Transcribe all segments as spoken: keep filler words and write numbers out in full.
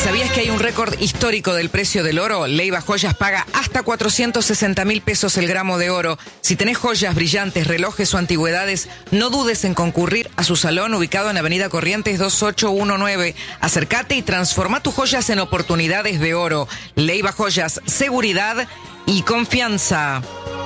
¿Sabías que hay un récord histórico del precio del oro? Leiva Joyas paga hasta cuatrocientos sesenta mil pesos el gramo de oro. Si tenés joyas, brillantes, relojes o antigüedades, no dudes en concurrir a su salón ubicado en Avenida Corrientes dos ocho uno nueve. Acércate y transforma tus joyas en oportunidades de oro. Leiva Joyas, seguridad y confianza.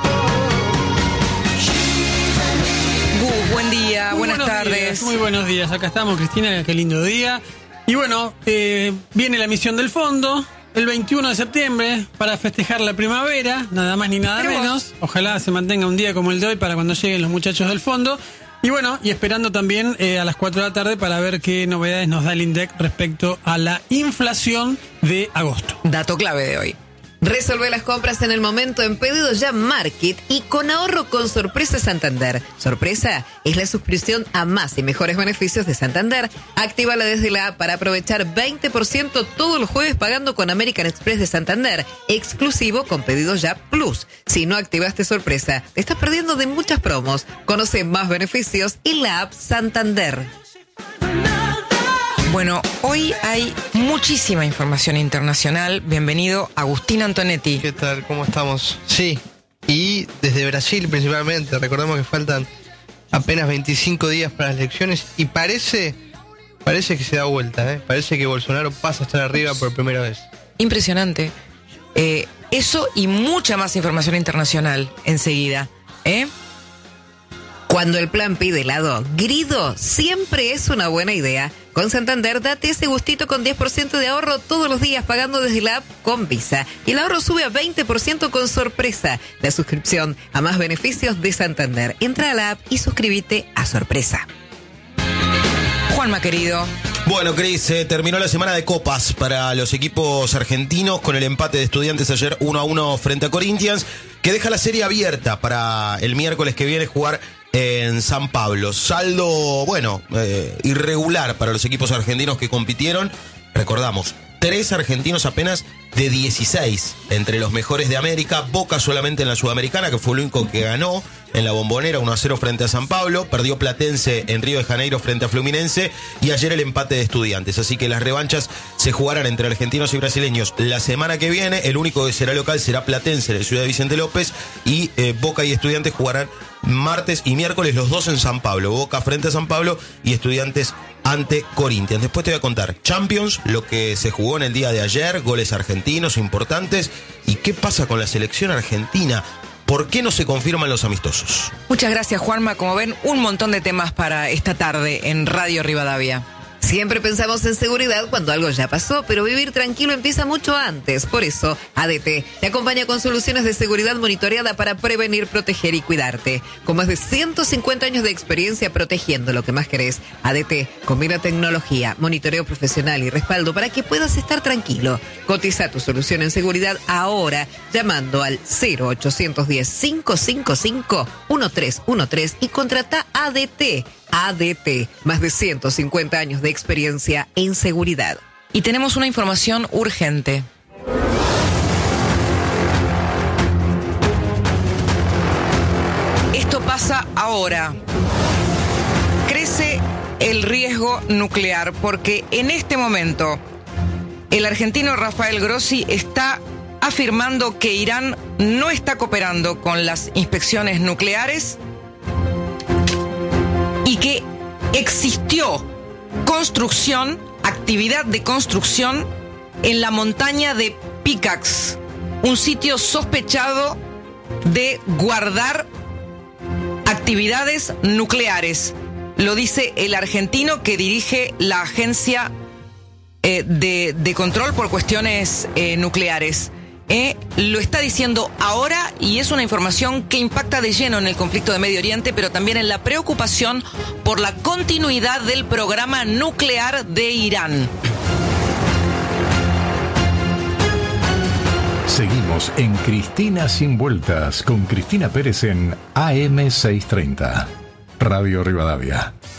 Gus, buen día, Muy buenas tardes. Días, muy buenos días, acá estamos, Cristina, qué lindo día. Y bueno, eh, viene la emisión del fondo el veintiuno de septiembre para festejar la primavera, nada más ni nada Pero menos. Ojalá se mantenga un día como el de hoy para cuando lleguen los muchachos del fondo. Y bueno, y esperando también eh, a las cuatro de la tarde para ver qué novedades nos da el INDEC respecto a la inflación de agosto. Dato clave de hoy. Resolve las compras en el momento en Pedido Ya Market y con ahorro con Sorpresa Santander. Sorpresa es la suscripción a más y mejores beneficios de Santander. Actívala desde la app para aprovechar veinte por ciento todos los jueves pagando con American Express de Santander, exclusivo con Pedido Ya Plus. Si no activaste Sorpresa, te estás perdiendo de muchas promos. Conoce más beneficios en la app Santander. Bueno, hoy hay muchísima información internacional. Bienvenido, Agustín Antonetti. ¿Qué tal? ¿Cómo estamos? Sí, y desde Brasil principalmente. Recordemos que faltan apenas veinticinco días para las elecciones y parece, parece que se da vuelta, ¿eh? Parece que Bolsonaro pasa a estar arriba por primera vez. Impresionante. Eh, eso y mucha más información internacional enseguida, ¿eh? Cuando el plan pide helado, Grido siempre es una buena idea. Con Santander, date ese gustito con diez por ciento de ahorro todos los días pagando desde la app con Visa. Y el ahorro sube a veinte por ciento con Sorpresa. La suscripción a más beneficios de Santander. Entra a la app y suscríbete a Sorpresa. Juanma, querido. Bueno, Cris, eh, terminó la semana de copas para los equipos argentinos con el empate de Estudiantes ayer uno a uno frente a Corinthians, que deja la serie abierta para el miércoles que viene jugar en San Pablo. Saldo, bueno, eh, irregular para los equipos argentinos que compitieron. Recordamos, tres argentinos apenas de dieciséis entre los mejores de América. Boca solamente en la Sudamericana, que fue el único que ganó en la Bombonera, uno a cero frente a San Pablo. Perdió Platense en Río de Janeiro frente a Fluminense. Y ayer el empate de Estudiantes. Así que las revanchas se jugarán entre argentinos y brasileños la semana que viene. El único que será local será Platense en la ciudad de Vicente López. Y eh, Boca y Estudiantes jugarán martes y miércoles los dos en San Pablo. Boca frente a San Pablo y Estudiantes ante Corinthians. Después te voy a contar Champions, lo que se jugó en el día de ayer, goles argentinos importantes. ¿Y qué pasa con la selección argentina? ¿Por qué no se confirman los amistosos? Muchas gracias, Juanma. Como ven, un montón de temas para esta tarde en Radio Rivadavia. Siempre pensamos en seguridad cuando algo ya pasó, pero vivir tranquilo empieza mucho antes. Por eso, A D T te acompaña con soluciones de seguridad monitoreada para prevenir, proteger y cuidarte. Con más de ciento cincuenta años de experiencia protegiendo lo que más querés, A D T combina tecnología, monitoreo profesional y respaldo para que puedas estar tranquilo. Cotiza tu solución en seguridad ahora llamando al cero ochocientos diez, cinco cinco cinco, uno tres uno tres y contrata A D T. A D T, más de ciento cincuenta años de experiencia en seguridad. Y tenemos una información urgente. Esto pasa ahora. Crece el riesgo nuclear porque en este momento el argentino Rafael Grossi está afirmando que Irán no está cooperando con las inspecciones nucleares y que existió construcción, actividad de construcción en la montaña de Picax, un sitio sospechado de guardar actividades nucleares. Lo dice el argentino que dirige la agencia eh, de, de control por cuestiones eh, nucleares. Eh, lo está diciendo ahora y es una información que impacta de lleno en el conflicto de Medio Oriente, pero también en la preocupación por la continuidad del programa nuclear de Irán. Seguimos en Cristina Sin Vueltas con Cristina Pérez en A M seiscientos treinta, Radio Rivadavia.